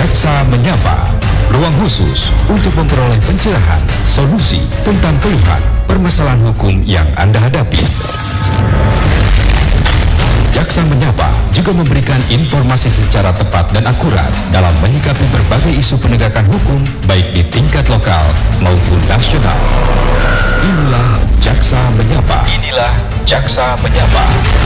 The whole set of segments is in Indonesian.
Jaksa Menyapa, ruang khusus untuk memperoleh pencerahan, solusi tentang keluhan, permasalahan hukum yang Anda hadapi. Jaksa Menyapa juga memberikan informasi secara tepat dan akurat dalam menyikapi berbagai isu penegakan hukum baik di tingkat lokal maupun nasional. Inilah Jaksa Menyapa. Inilah Jaksa Menyapa.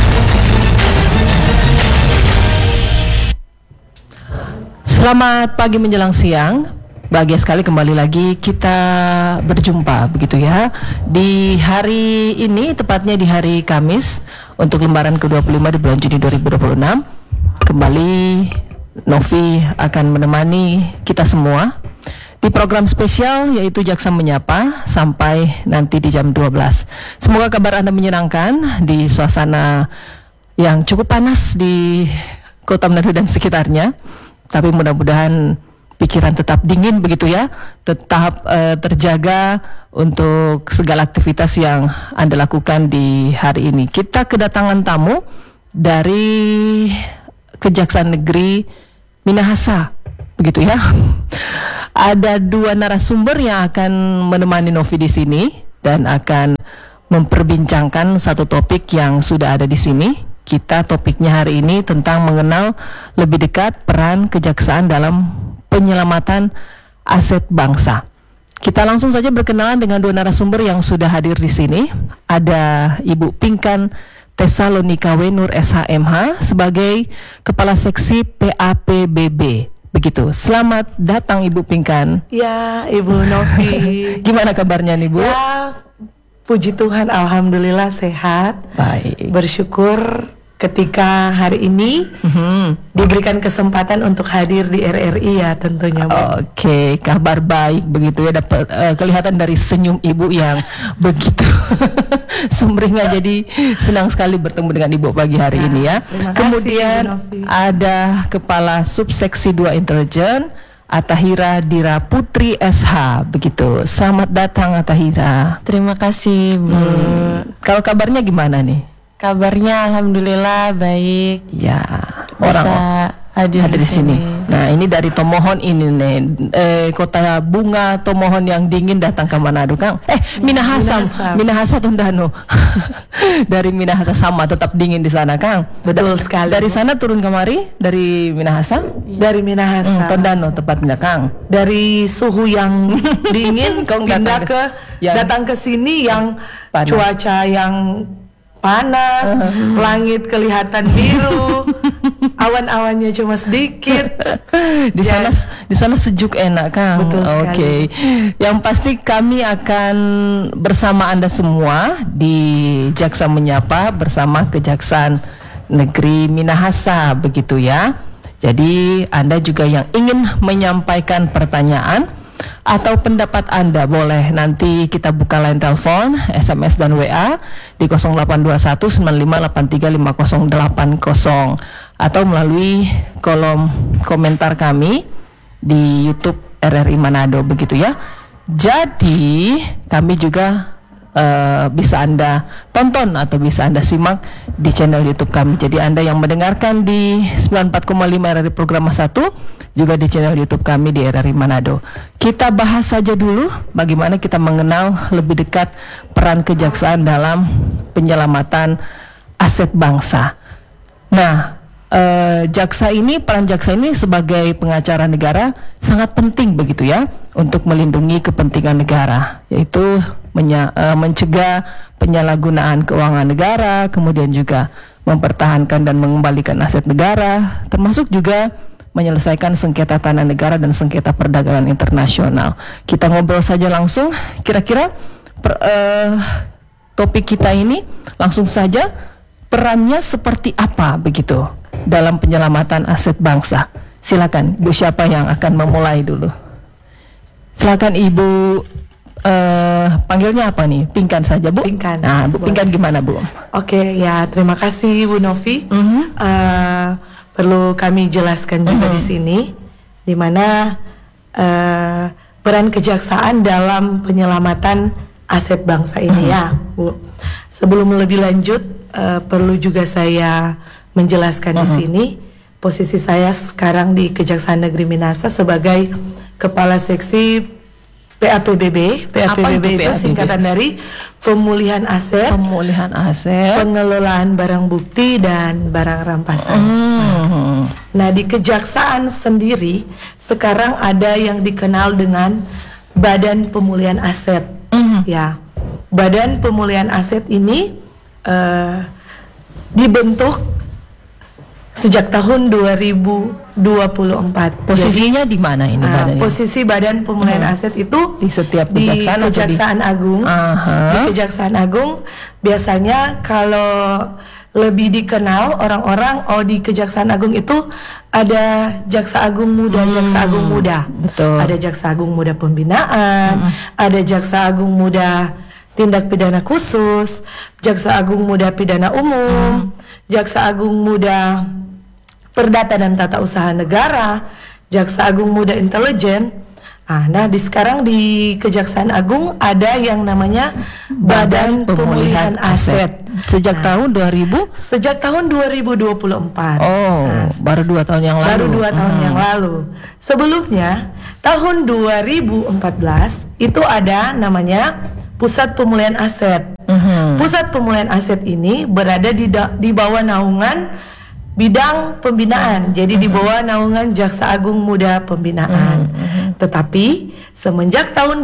Selamat pagi menjelang siang. Bahagia sekali kembali lagi kita berjumpa begitu ya. Di hari ini, tepatnya di hari Kamis, untuk lembaran ke-25 di bulan Juni 2026. Kembali Novi akan menemani kita semua di program spesial yaitu Jaksa Menyapa sampai nanti di jam 12. Semoga kabar Anda menyenangkan di suasana yang cukup panas di Kota Manado dan sekitarnya. Tapi mudah-mudahan pikiran tetap dingin begitu ya, tetap terjaga untuk segala aktivitas yang Anda lakukan di hari ini. Kita kedatangan tamu dari Kejaksaan Negeri Minahasa, begitu ya. Ada dua narasumber yang akan menemani Novi di sini dan akan memperbincangkan satu topik yang sudah ada di sini. Kita topiknya hari ini tentang mengenal lebih dekat peran kejaksaan dalam penyelamatan aset bangsa. Kita langsung saja berkenalan dengan dua narasumber yang sudah hadir di sini. Ada Ibu Pinkan Tesalonika Wenur SHMH sebagai Kepala Seksi PAPBB. Begitu. Selamat datang Ibu Pinkan. Ya, Ibu Novi. Gimana kabarnya nih Bu? Ya, puji Tuhan, alhamdulillah sehat. Baik. Bersyukur ketika hari ini diberikan kesempatan untuk hadir di RRI ya tentunya Bu. Oke, kabar baik begitu ya, dapat kelihatan dari senyum Ibu yang begitu sumringah, jadi senang sekali bertemu dengan Ibu pagi hari ini ya. Kemudian ada Kepala Subseksi 2 Intelijen Atahira Dira Putri SH, begitu. Selamat datang Atahira. Terima kasih Bu. Kalau kabarnya gimana nih? Kabarnya alhamdulillah baik. Ya, Bisa hadir di sini. Nah, ini dari Tomohon ini nih, kota bunga Tomohon yang dingin datang ke Manado, Kang. Minahasa, Minahasa Tundano. Dari Minahasa sama, tetap dingin di sana, Kang. Betul sekali. Dari sana turun kemari dari Minahasa? Dari Minahasa. Tondano tepatnya, Kang. Dari suhu yang dingin pindah datang ke sini yang panas. Cuaca yang panas, langit kelihatan biru, awan-awannya cuma sedikit. Di sana sejuk enak, Kang. Betul sekali. Oke. Yang pasti kami akan bersama Anda semua di Jaksa Menyapa bersama Kejaksaan Negeri Minahasa, begitu ya. Jadi Anda juga yang ingin menyampaikan pertanyaan atau pendapat Anda, boleh nanti kita buka line telepon, SMS dan WA di 082195835080 atau melalui kolom komentar kami di YouTube RRI Manado, begitu ya. Jadi kami juga bisa Anda tonton atau bisa Anda simak di channel YouTube kami. Jadi Anda yang mendengarkan di 94,5 RRI Programa 1 juga di channel YouTube kami di RRI Manado. Kita bahas saja dulu bagaimana kita mengenal lebih dekat peran kejaksaan dalam penyelamatan aset bangsa. Nah, peran jaksa ini sebagai pengacara negara sangat penting begitu ya untuk melindungi kepentingan negara, yaitu mencegah penyalahgunaan keuangan negara, kemudian juga mempertahankan dan mengembalikan aset negara, termasuk juga menyelesaikan sengketa tanah negara dan sengketa perdagangan internasional. Kita ngobrol saja langsung, kira-kira topik kita ini langsung saja, perannya seperti apa begitu dalam penyelamatan aset bangsa. Silakan, Bu, siapa yang akan memulai dulu? Silakan Ibu, panggilnya apa nih? Pinkan saja, Bu. Pinkan. Nah, Bu Pinkan gimana, Bu? Oke, ya terima kasih Bu Novi. Perlu kami jelaskan juga di sini, di mana peran kejaksaan dalam penyelamatan aset bangsa ini ya, Bu. Sebelum lebih lanjut, perlu juga saya menjelaskan di sini posisi saya sekarang di Kejaksaan Negeri Minahasa sebagai Kepala Seksi PAPBB. Apa itu itu PAPBB? singkatan dari Pemulihan Aset, Pemulihan aset. Pengelolaan Barang Bukti dan Barang Rampasan. Nah, di Kejaksaan sendiri sekarang ada yang dikenal dengan Badan Pemulihan Aset. Ya, Badan Pemulihan Aset ini dibentuk sejak tahun 2024. Posisinya di mana ini badannya? Posisi Badan Pemulihan Aset itu Di setiap di kejaksaan atau di- Kejaksaan Agung. Di Kejaksaan Agung biasanya kalau lebih dikenal orang-orang di Kejaksaan Agung itu ada Jaksa Agung Muda, Jaksa Agung Muda. Betul. Ada Jaksa Agung Muda Pembinaan, ada Jaksa Agung Muda Tindak Pidana Khusus, Jaksa Agung Muda Pidana Umum, Jaksa Agung Muda Perdata dan Tata Usaha Negara, Jaksa Agung Muda Intelijen. Nah, sekarang di Kejaksaan Agung ada yang namanya Badan Pemulihan Aset. Sejak tahun 2000? Sejak tahun 2024. Baru 2 tahun yang lalu. Baru 2 tahun yang lalu. Sebelumnya, tahun 2014 itu ada namanya Pusat Pemulihan Aset. Pusat Pemulihan Aset ini berada di bawah naungan bidang pembinaan, jadi di bawah naungan Jaksa Agung Muda Pembinaan. Tetapi semenjak tahun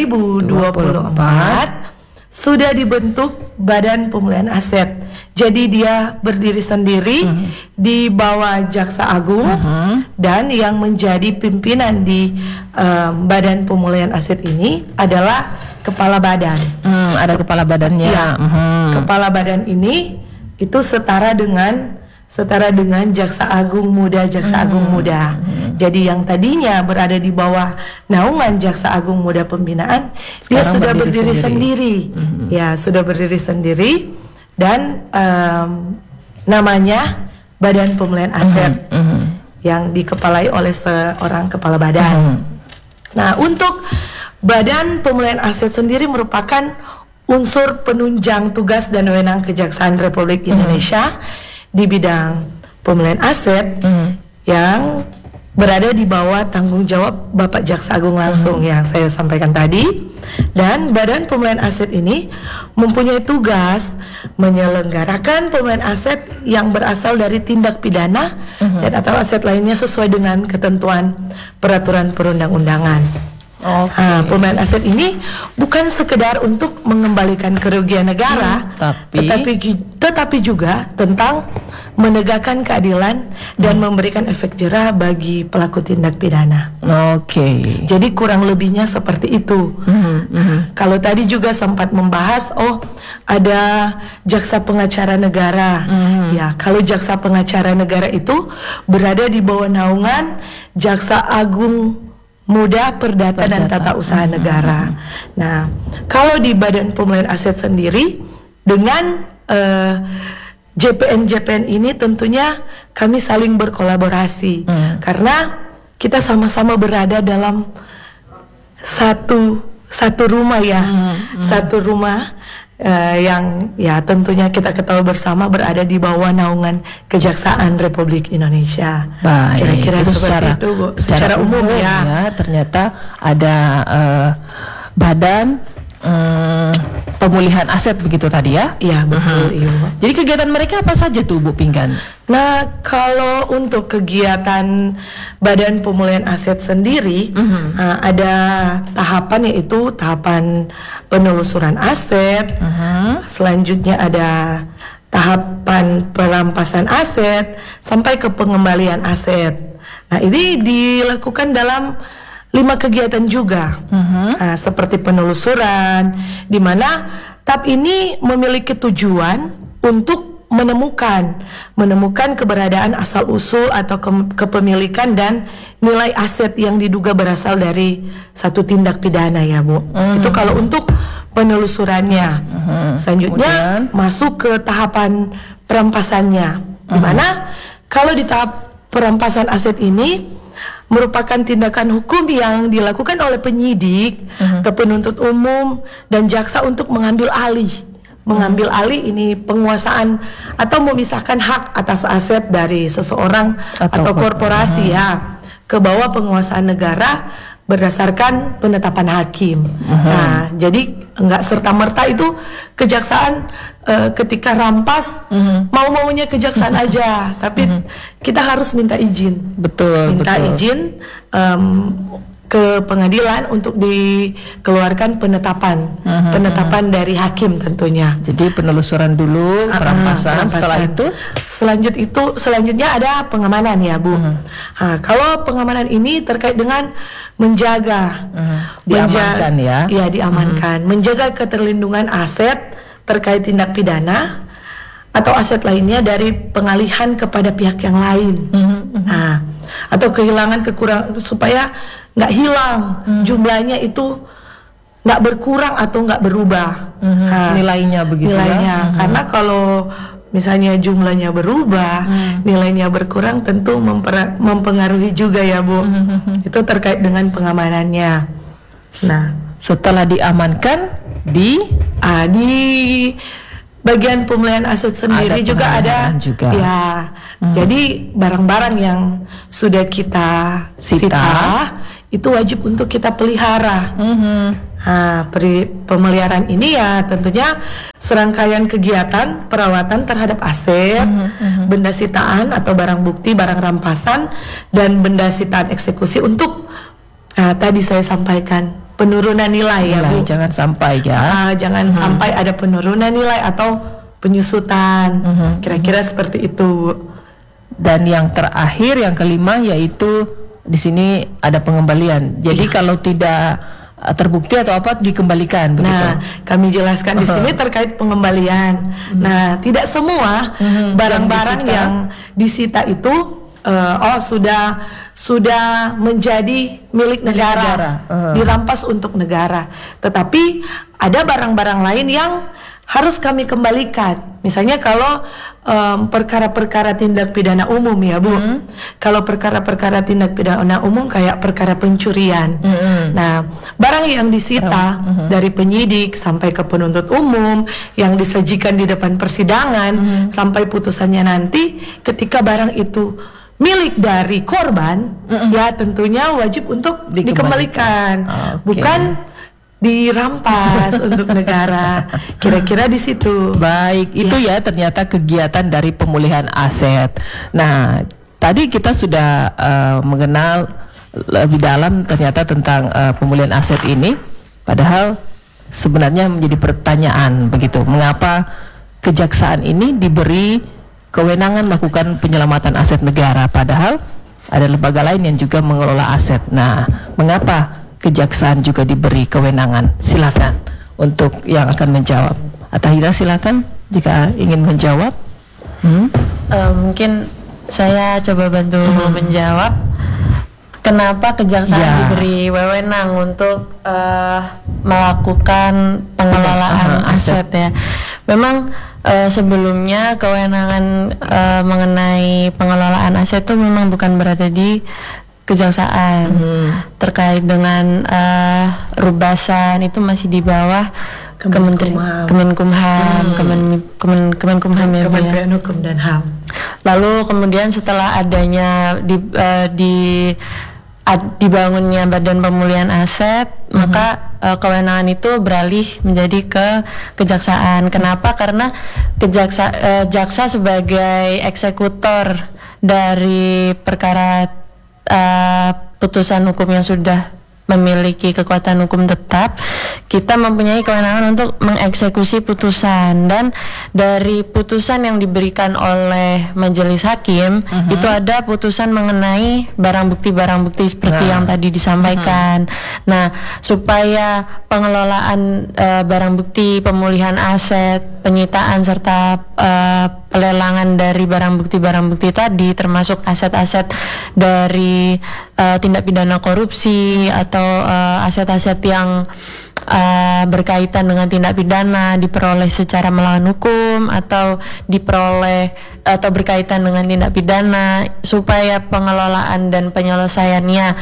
2024 sudah dibentuk Badan Pemulihan Aset. Jadi dia berdiri sendiri di bawah Jaksa Agung, dan yang menjadi pimpinan di Badan Pemulihan Aset ini adalah Kepala Badan. Ada kepala badannya. Ya, Kepala Badan ini itu setara dengan Jaksa Agung Muda, Jaksa Agung Muda. Jadi yang tadinya berada di bawah naungan Jaksa Agung Muda Pembinaan, dia Sekarang sudah berdiri berdiri sendiri. Ya, sudah berdiri sendiri, dan namanya Badan Pemulihan Aset yang dikepalai oleh seorang kepala badan. Nah, untuk Badan Pemulihan Aset sendiri merupakan unsur penunjang tugas dan wewenang Kejaksaan Republik Indonesia di bidang pemulihan aset yang berada di bawah tanggung jawab Bapak Jaksa Agung langsung yang saya sampaikan tadi. Dan Badan Pemulihan Aset ini mempunyai tugas menyelenggarakan pemulihan aset yang berasal dari tindak pidana dan atau aset lainnya sesuai dengan ketentuan peraturan perundang-undangan. Pemulihan aset ini bukan sekedar untuk mengembalikan kerugian negara, tetapi juga tentang menegakkan keadilan dan memberikan efek jerah bagi pelaku tindak pidana. Jadi kurang lebihnya seperti itu. Kalau tadi juga sempat membahas, ada jaksa pengacara negara. Ya, kalau jaksa pengacara negara itu berada di bawah naungan Jaksa Agung Muda Perdata dan Tata Usaha Negara. Nah, kalau di Badan Pemulihan Aset sendiri dengan JPN ini tentunya kami saling berkolaborasi karena kita sama-sama berada dalam satu rumah ya, satu rumah yang ya tentunya kita ketahui bersama berada di bawah naungan Kejaksaan Republik Indonesia. Baik, Kira-kira itu seperti itu, Bu. Secara umum ya. Ternyata ada Badan Pemulihan Aset begitu tadi ya? Iya, betul, Ibu. Jadi kegiatan mereka apa saja tuh, Bu Pingkan? Nah, kalau untuk kegiatan Badan Pemulihan Aset sendiri, ada tahapan, yaitu tahapan penelusuran aset. Selanjutnya ada tahapan perampasan aset sampai ke pengembalian aset. Nah, ini dilakukan dalam 5 kegiatan juga, seperti penelusuran, di mana tahap ini memiliki tujuan untuk menemukan keberadaan asal-usul atau kepemilikan dan nilai aset yang diduga berasal dari satu tindak pidana ya, Bu. Itu kalau untuk penelusurannya. Selanjutnya masuk ke tahapan perampasannya, di mana kalau di tahap perampasan aset ini merupakan tindakan hukum yang dilakukan oleh penyidik, atau penuntut umum dan jaksa untuk mengambil alih mengambil alih ini penguasaan atau memisahkan hak atas aset dari seseorang atau korporasi ya ke bawah penguasaan negara berdasarkan penetapan hakim. Nah, jadi enggak serta-merta itu kejaksaan ketika rampas mau-maunya kejaksaan aja, tapi kita harus minta izin. Minta izin ke pengadilan untuk dikeluarkan penetapan dari hakim tentunya. Jadi penelusuran dulu, perampasan. Setelah itu selanjutnya ada pengamanan ya Bu. Nah, kalau pengamanan ini terkait dengan menjaga, diamankan ya? Ya diamankan, menjaga keterlindungan aset terkait tindak pidana atau aset lainnya dari pengalihan kepada pihak yang lain. Nah, atau kehilangan kekurangan supaya nggak hilang jumlahnya itu nggak berkurang atau nggak berubah nilainya begitu ya. Karena kalau misalnya jumlahnya berubah nilainya berkurang tentu mempengaruhi juga ya Bu. Itu terkait dengan pengamanannya. Nah setelah diamankan di bagian pemulihan aset sendiri juga ada ya. Jadi barang-barang yang sudah kita sita itu wajib untuk kita pelihara. Nah, pemeliharaan ini ya tentunya serangkaian kegiatan perawatan terhadap aset, benda sitaan atau barang bukti, barang rampasan, dan benda sitaan eksekusi untuk tadi saya sampaikan penurunan nilai ya Bu. Jangan sampai ya. Jangan sampai ada penurunan nilai atau penyusutan. Kira-kira seperti itu Bu. Dan yang terakhir, yang kelima yaitu di sini ada pengembalian. Jadi kalau tidak terbukti atau apa dikembalikan begitu. Nah, kami jelaskan di sini terkait pengembalian. Nah, tidak semua barang-barang yang disita itu sudah menjadi milik negara. Dirampas untuk negara. Tetapi ada barang-barang lain yang harus kami kembalikan. Misalnya kalau perkara-perkara tindak pidana umum ya Bu. Kalau perkara-perkara tindak pidana umum kayak perkara pencurian. Nah, barang yang disita dari penyidik sampai ke penuntut umum, yang disajikan di depan persidangan sampai putusannya nanti, ketika barang itu milik dari korban, ya tentunya wajib untuk dikembalikan. Bukan dirampas untuk negara. Kira-kira di situ. Baik, itu ya ternyata kegiatan dari pemulihan aset. Nah, tadi kita sudah mengenal lebih dalam ternyata tentang pemulihan aset ini. Padahal sebenarnya menjadi pertanyaan begitu, mengapa kejaksaan ini diberi kewenangan melakukan penyelamatan aset negara, padahal ada lembaga lain yang juga mengelola aset. Nah, mengapa kejaksaan juga diberi kewenangan? Silakan untuk yang akan menjawab. Atahira silakan jika ingin menjawab. Mungkin saya coba bantu menjawab. Kenapa kejaksaan diberi wewenang untuk melakukan pengelolaan aset ya? Memang sebelumnya kewenangan mengenai pengelolaan aset itu memang bukan berada di kejaksaan. Terkait dengan rubasan itu masih di bawah Kemenkumham, Kementerian Hukum dan HAM. Lalu kemudian setelah adanya dibangunnya Badan Pemulihan Aset, maka kewenangan itu beralih menjadi ke kejaksaan. Kenapa? Karena jaksa sebagai eksekutor dari perkara putusan hukum yang sudah memiliki kekuatan hukum tetap, kita mempunyai kewenangan untuk mengeksekusi putusan. Dan dari putusan yang diberikan oleh majelis hakim itu ada putusan mengenai barang bukti seperti yang tadi disampaikan. Nah, supaya pengelolaan barang bukti, pemulihan aset, penyitaan serta pelelangan dari barang bukti tadi, termasuk aset-aset dari tindak pidana korupsi atau aset-aset yang berkaitan dengan tindak pidana diperoleh secara melawan hukum atau diperoleh atau berkaitan dengan tindak pidana, supaya pengelolaan dan penyelesaiannya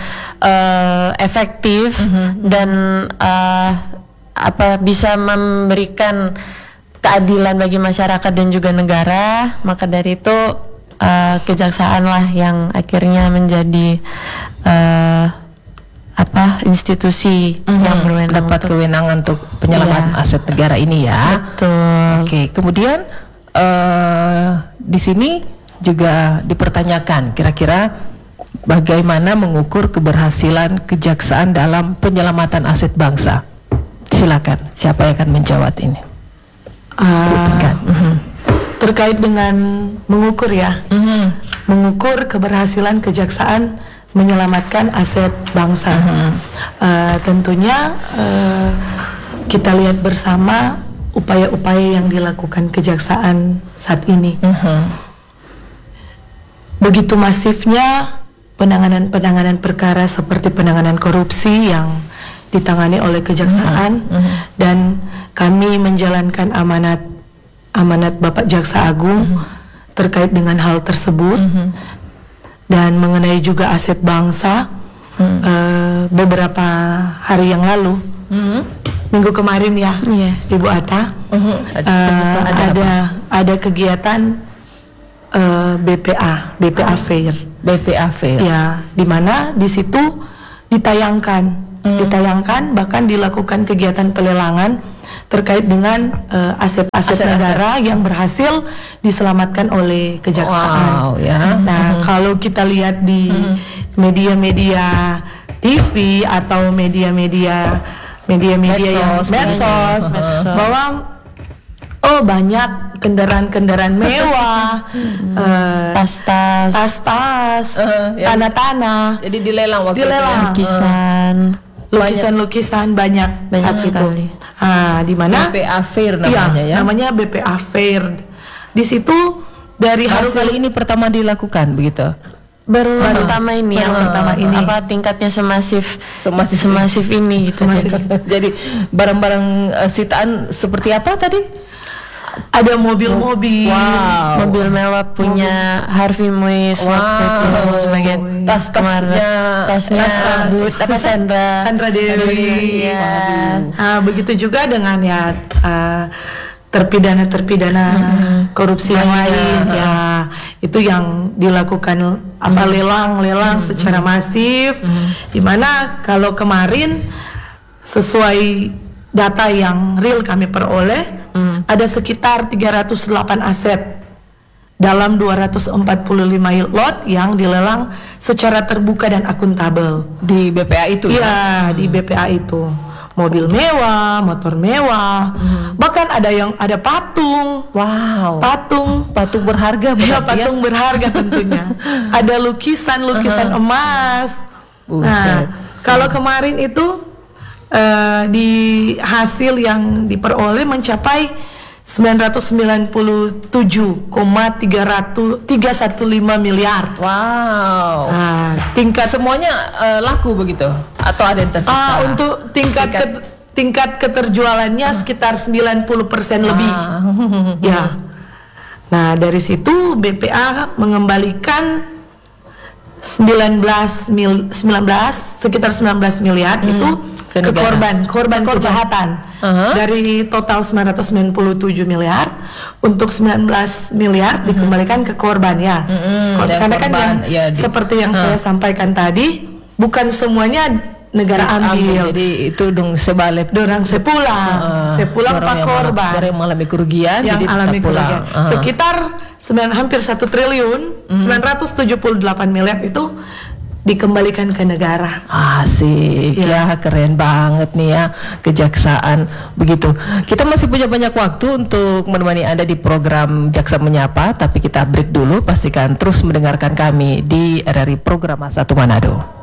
efektif dan bisa memberikan keadilan bagi masyarakat dan juga negara. Maka dari itu kejaksaan lah yang akhirnya menjadi institusi yang berwenang dapat kewenangan untuk penyelamat aset negara ini ya. Betul. Oke, kemudian di sini juga dipertanyakan kira-kira bagaimana mengukur keberhasilan kejaksaan dalam penyelamatan aset bangsa. Silakan, siapa yang akan menjawab ini? Terkait dengan mengukur ya, mengukur keberhasilan kejaksaan menyelamatkan aset bangsa. Tentunya kita lihat bersama upaya-upaya yang dilakukan kejaksaan saat ini. Begitu masifnya penanganan perkara seperti penanganan korupsi yang ditangani oleh kejaksaan, dan kami menjalankan amanat Bapak Jaksa Agung terkait dengan hal tersebut. Dan mengenai juga aset bangsa, beberapa hari yang lalu, minggu kemarin ya, Ibu Ata, ada kegiatan BPA Fair. Ya, di mana di situ ditayangkan, bahkan dilakukan kegiatan pelelangan terkait dengan aset-aset negara yang berhasil diselamatkan oleh kejaksaan. Nah, kalau kita lihat di media-media TV atau media-media yang medsos, bahwa banyak kendaraan mewah, tas-tas, tanah-tanah, jadi dilelang waktu lukisan banyak saat sekali. itu. Di mana BPA Fair namanya ya. Namanya BPA Fair. Di situ dari Baru hasil kali ini pertama dilakukan begitu. Baru pertama ini tingkatnya semasif ini gitu. Jadi barang-barang sitaan seperti apa tadi? ada mobil-mobil, mobil mewah punya Harvey Mois waktu itu, sebagai tasnya Sandra Dewi. Begitu juga dengan ya terpidana korupsi yang lain, ya itu yang dilakukan lelang secara masif, dimana kalau kemarin sesuai data yang real kami peroleh, ada sekitar 308 aset dalam 245 lot yang dilelang secara terbuka dan akuntabel di BPA itu. Iya, di BPA itu. Mobil mewah, motor mewah, bahkan ada patung. Wow. Patung berharga berarti ya? Patung berharga tentunya. Ada lukisan emas. Nah, kalau kemarin itu di hasil yang diperoleh mencapai 997,315 miliar. Wow. Tingkat semuanya laku begitu atau ada yang tersisa? Untuk tingkat keterjualannya sekitar 90% lebih. Ya. Nah, dari situ BPA mengembalikan sekitar 19 miliar itu ke korban kejahatan. Dari total 997 miliar, untuk 19 miliar dikembalikan ke korban ya. Karena kan seperti yang saya sampaikan tadi, bukan semuanya negara ambil. Jadi itu sebalik dorang sepulang pak korban yang mengalami kerugian, yang jadi alami kerugian. Sekitar hampir 1 triliun 978 miliar itu dikembalikan ke negara. Asik ya, keren banget nih ya kejaksaan begitu. Kita masih punya banyak waktu untuk menemani Anda di program Jaksa Menyapa, tapi kita break dulu. Pastikan terus mendengarkan kami di RRI Program 1 Manado.